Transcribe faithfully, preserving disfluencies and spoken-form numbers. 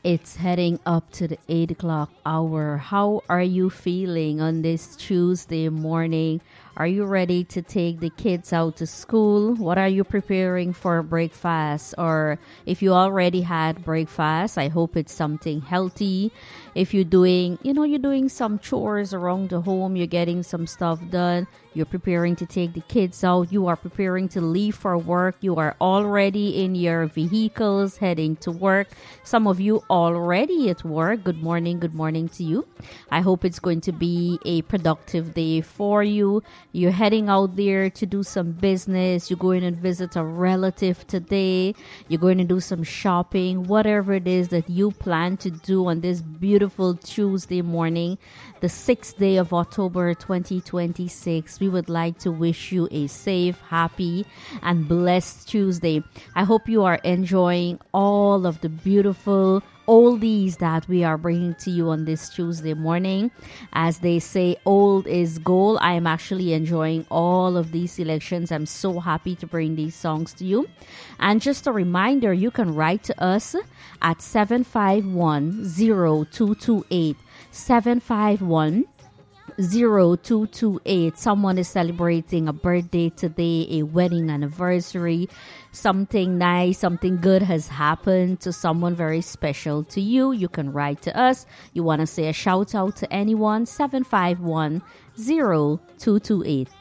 It's heading up to the eight o'clock hour. How are you feeling on this Tuesday morning? Are you ready to take the kids out to school? What are you preparing for breakfast? Or if you already had breakfast, I hope it's something healthy. If you're doing, you know, you're doing some chores around the home, you're getting some stuff done, you're preparing to take the kids out, you are preparing to leave for work, you are already in your vehicles heading to work. Some of you already at work. Good morning, good morning to you. I hope it's going to be a productive day for you. You're heading out there to do some business. You're going to visit a relative today. You're going to do some shopping. Whatever it is that you plan to do on this beautiful Tuesday morning, the sixth day of October twenty twenty-six, we would like to wish you a safe, happy, and blessed Tuesday. I hope you are enjoying all of the beautiful oldies that we are bringing to you on this Tuesday morning. As they say, old is gold. I am actually enjoying all of these selections. I'm so happy to bring these songs to you. And just a reminder, you can write to us at seven five one, zero two two eight. seven five one zero two two eight. Someone is celebrating a birthday today, a wedding anniversary, something nice, something good has happened to someone very special to you. You can write to us. You want to say a shout out to anyone, seven five one zero two two eight.